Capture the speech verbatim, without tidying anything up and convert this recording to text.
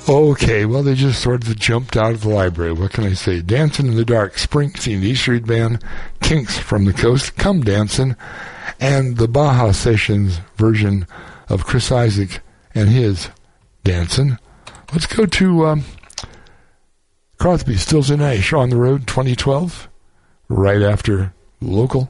Okay, well, they just sort of jumped out of the library. What can I say? Dancing in the Dark, Springsteen, the East Street Band, Kinks from the Coast, Come Dancin', and the Baja Sessions version of Chris Isaak and his Dancin'. Let's go to um, Crosby, Stills and Nash on the Road twenty twelve, right after Local.